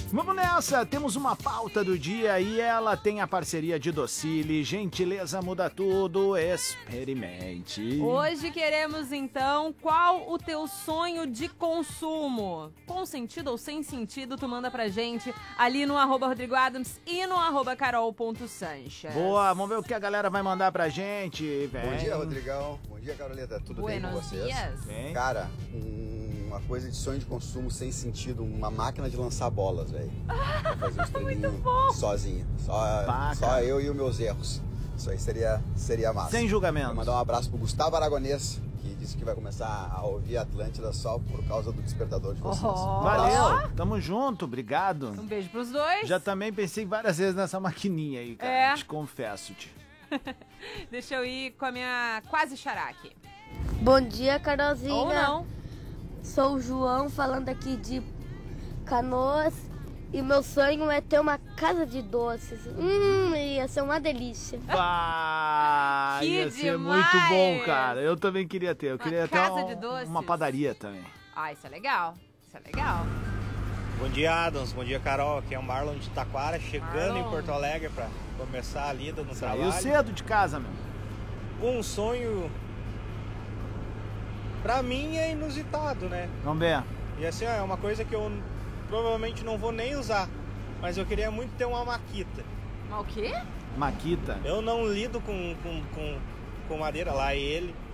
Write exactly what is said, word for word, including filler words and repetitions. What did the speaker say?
Vamos nessa, temos uma pauta do dia e ela tem a parceria de Docile, gentileza muda tudo, experimente. Hoje queremos então, qual o teu sonho de consumo? Com sentido ou sem sentido, tu manda pra gente ali no arroba Rodrigo Adams e no arroba carol.sanches. Boa, vamos ver o que a galera vai mandar pra gente, velho. Bom dia, Rodrigão. Bom dia, Caroleta. Tudo Buenos bem com vocês? dias. Bem. Cara, um, uma coisa de sonho de consumo sem sentido, uma máquina de lançar bolas, velho. Pra fazer uns treininhos sozinho. Só, Pá, só cara. eu e os meus erros. Isso aí seria, seria massa. Sem julgamento. Vou mandar um abraço pro Gustavo Aragonês, que disse que vai começar a ouvir Atlântida só por causa do despertador de vocês. Oh. Valeu, tamo junto, obrigado. Um beijo pros dois. Já também pensei várias vezes nessa maquininha aí, cara, É. te confesso-te. Deixa eu ir com a minha quase xará aqui. Bom dia, Carolzinha. Ou não. Sou o João, falando aqui de Canoas. E meu sonho é ter uma casa de doces. Hum, ia ser uma delícia. Vai, Que ia ser demais! muito bom, cara. Eu também queria ter. Eu Uma queria ter casa um- de doces? uma padaria também. Ah, isso é legal. Isso é legal. Bom dia, Adams. Bom dia, Carol. Aqui é o Marlon de Taquara, chegando Marlon. em Porto Alegre para começar a lida no Saiu trabalho. cedo de casa, meu. Um sonho, pra mim, é inusitado, né? Vamos ver. E assim, ó, é uma coisa que eu provavelmente não vou nem usar, mas eu queria muito ter uma maquita. Mas o quê? Maquita. Eu não lido com, com, com, com madeira lá, é ele.